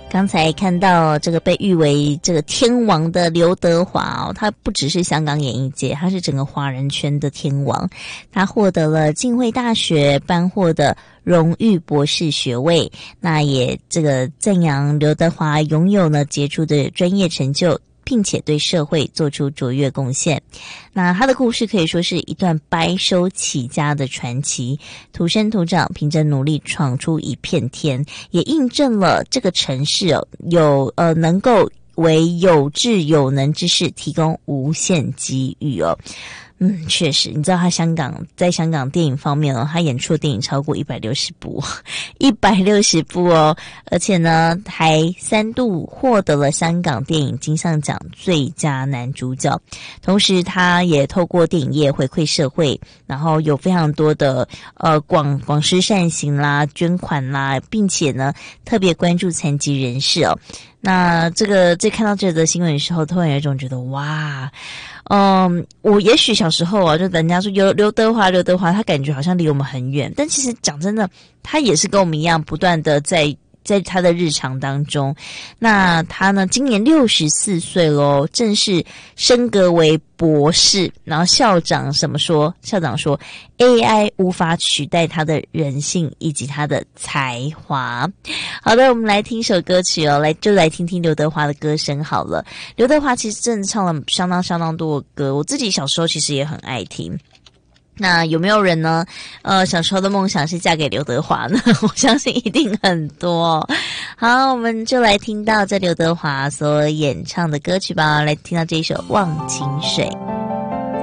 刚才看到这个被誉为这个天王的刘德华哦，他不只是香港演艺界，他是整个华人圈的天王。他获得了浸会大学颁获的荣誉博士学位，那也这个赞扬刘德华拥有了杰出的专业成就，并且对社会做出卓越贡献。那他的故事可以说是一段白手起家的传奇，土生土长，凭着努力闯出一片天，也印证了这个城市能够为有志有能之士提供无限机遇哦。确实，你知道他在香港电影方面哦，他演出的电影超过160部，160部哦，而且呢，还3度获得了香港电影金像奖最佳男主角。同时，他也透过电影业回馈社会，然后有非常多的广施善行啦、捐款啦，并且呢，特别关注残疾人士哦。那在看到这则新闻的时候，突然有一种觉得哇。我也许小时候啊，就人家说刘德华，他感觉好像离我们很远，但其实讲真的，他也是跟我们一样，不断的在他的日常当中。那他呢，今年64岁咯，正式升格为博士。然后校长说 AI 无法取代他的人性以及他的才华。好的，我们来听首歌曲哦，就来听听刘德华的歌声好了。刘德华其实真的唱了相当多的歌，我自己小时候其实也很爱听。那有没有人呢？小时候的梦想是嫁给刘德华呢？我相信一定很多。好，我们就来听到这刘德华所演唱的歌曲吧，来听到这一首《忘情水》。